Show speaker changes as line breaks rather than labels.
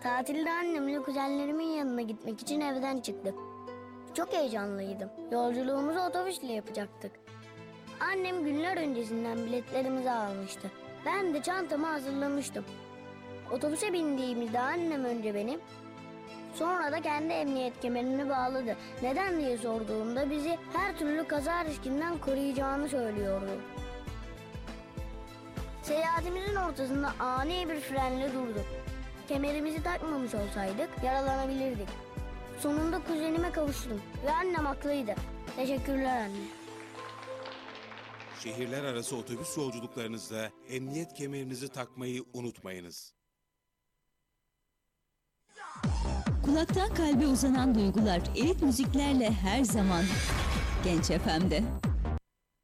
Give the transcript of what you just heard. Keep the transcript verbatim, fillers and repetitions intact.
Tatilde annemle kuzenlerimin yanına gitmek için evden çıktık. Çok heyecanlıydım. Yolculuğumuzu otobüsle yapacaktık. Annem günler öncesinden biletlerimizi almıştı. Ben de çantamı hazırlamıştım. Otobüse bindiğimizde annem önce benim, sonra da kendi emniyet kemerini bağladı. Neden diye sorduğumda bizi her türlü kaza riskinden koruyacağını söylüyordu. Seyahatimizin ortasında ani bir frenle durduk. Kemerimizi takmamış olsaydık yaralanabilirdik. Sonunda kuzenime kavuştum ve annem haklıydı. Teşekkürler anne.
Şehirler arası otobüs yolculuklarınızda emniyet kemerinizi takmayı unutmayınız.
Kulaktan kalbe uzanan duygular elit müziklerle her zaman Genç F M'de.